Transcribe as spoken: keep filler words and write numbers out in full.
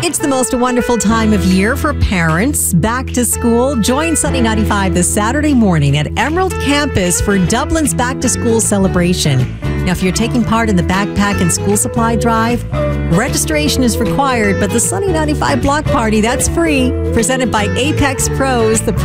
It's the most wonderful time of year for parents. Back to school. Join Sunny ninety-five this Saturday morning at Emerald Campus for Dublin's Back to School celebration. Now, if you're taking part in the backpack and school supply drive, registration is required, but the Sunny ninety-five block party, that's free. Presented by Apex Pros, the